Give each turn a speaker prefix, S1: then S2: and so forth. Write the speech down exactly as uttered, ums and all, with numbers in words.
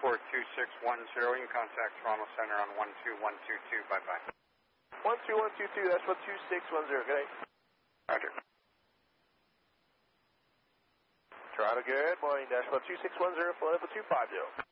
S1: four two six one zero. You can contact Toronto Center on one two one two two. Bye-bye.
S2: one two one two two, that's one two six one zero. Good day.
S1: Roger.
S2: Toronto, good morning. Dash one two six one zero, flight level two five zero.